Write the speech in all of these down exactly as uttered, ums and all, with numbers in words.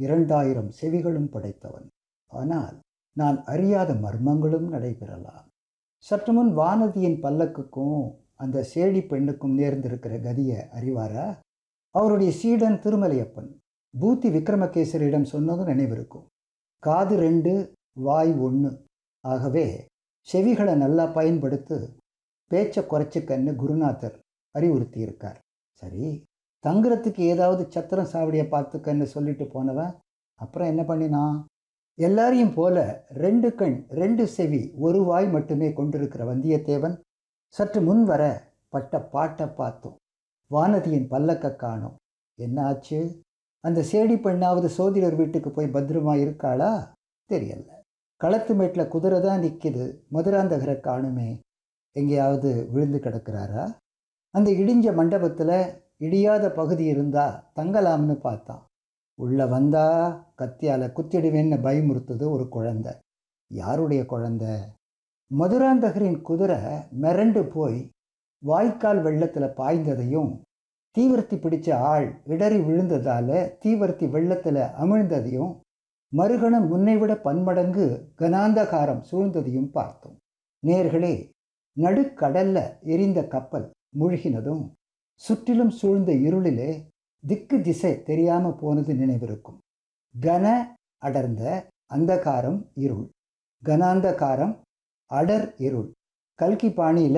இரண்டாயிரம் செவிகளும் படைத்தவன். ஆனால் நான் அறியாத மர்மங்களும் நடைபெறலாம். சற்று முன் வானதியின் பல்லக்குக்கும் அந்த சேடி பெண்ணுக்கும் நேர்ந்திருக்கிற கதியை அறிவாரா? அவருடைய சீடன் திருமலையப்பன் பூத்தி விக்ரமகேசரியிடம் சொன்னதும் நினைவிருக்கும். காது ரெண்டு, வாய் ஒன்று. ஆகவே செவிகளை நல்லா பயன்படுத்து, பேச்சை குறைச்சிக்கன்னு குருநாதர் அறிவுறுத்தி இருக்கார். சரி, தங்குறதுக்கு ஏதாவது சத்திரம் சாவடியை பார்த்துக்கன்னு சொல்லிட்டு போனவன் அப்புறம் என்ன பண்ணினான்? எல்லாரையும் போல ரெண்டு கண் ரெண்டு செவி ஒரு வாய் மட்டுமே கொண்டிருக்கிற வந்தியத்தேவன் சற்று முன் வர பட்ட பாட்டை பார்த்தோம். வானதியின் பல்லக்க காணோம். என்ன ஆச்சு? அந்த சேடி பெண்ணாவது சோதிடர் வீட்டுக்கு போய் பத்திரமா இருக்காளா? தெரியல. களத்து மேட்டில் குதிரை தான் நிற்கிது, மதுராந்தகரை காணுமே. எங்கேயாவது விழுந்து கிடக்கிறாரா? அந்த இடிஞ்ச மண்டபத்தில் இடியாத பகுதி இருந்தா தங்கலாம்னு பார்த்தான். உள்ள வந்தா கத்தியால் குத்திடுவேன்னு பயமுறுத்துது ஒரு குழந்தை. யாருடைய குழந்தை? மதுராந்தகரின் குதிரை மிரண்டு போய் வாய்க்கால் வெள்ளத்தில் பாய்ந்ததையும், தீவர்த்தி பிடிச்ச ஆள் இடறி விழுந்ததால தீவர்த்தி வெள்ளத்தில் அமிழ்ந்ததையும், மறுகணம் முன்னைவிட பன்மடங்கு கனாந்தகாரம் சூழ்ந்ததையும் பார்த்தோம். நேர்களே, நடுக்கடல்ல எரிந்த கப்பல் மூழ்கினதும் சுற்றிலும் சூழ்ந்த இருளிலே திக்கு திசை தெரியாம போனது நினைவிருக்கும். கன அடர்ந்த அந்தகாரம் இருள், கனாந்தகாரம் அடர் இருள். கல்கி பாணியில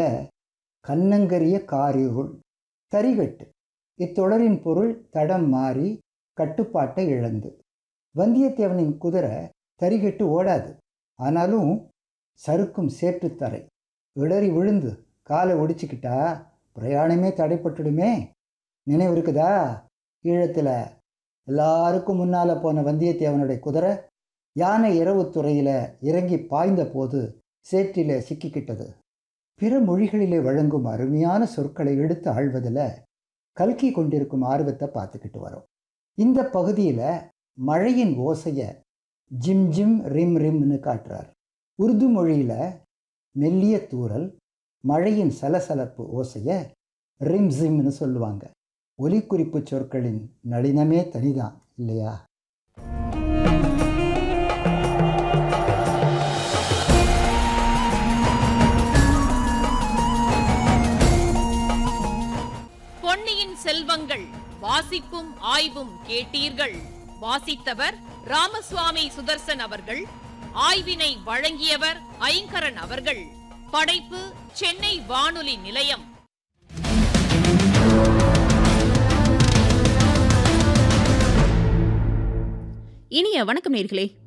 கண்ணங்கரிய காரிருள், தரிகட்டு. இத்தொடரின் பொருள் தடம் மாறி கட்டுப்பாட்டை இழந்து. வந்தியத்தேவனின் குதிரை தரிகட்டு ஓடாது. ஆனாலும் சறுக்கும் சேற்றுத்தரை. இடறி விழுந்து காலை ஒடிச்சுக்கிட்டா பிரயாணமே தடைப்பட்டுடுமே. நினைவு இருக்குதா? ஈழத்தில் எல்லாருக்கும் முன்னால் போன வந்தியத்தேவனுடைய குதிரை யானை இரவு துறையில் இறங்கி பாய்ந்த போது சேற்றிலே சிக்கிக்கிட்டது. பிற மொழிகளிலே வழங்கும் அருமையான சொற்களை எடுத்து ஆழ்வதில் கல்கி கொண்டிருக்கும் ஆர்வத்தை பார்த்துக்கிட்டு வரோம். இந்த பகுதியில் மழையின் ஓசையை ஜிம் ஜிம் ரிம் ரிம்னு காட்டுறார். உருது மொழியில் மெல்லிய தூறல், மழையின் சலசலப்பு ஓசையை ரிம் ஜிம்னு சொல்லுவாங்க. ஒலிக்குறிப்பு சொற்களின் நளினமே தனிதான் இல்லையா? பொன்னியின் செல்வங்கள் வாசிப்பும் ஆய்வும் கேட்டீர்கள். வாசித்தவர் ராமசுவாமி சுதர்சன் அவர்கள். ஆய்வினை வழங்கியவர் ஐங்கரன் அவர்கள். படைப்பு சென்னை வானொலி நிலையம். இனிய வணக்கம் நேயர்களே.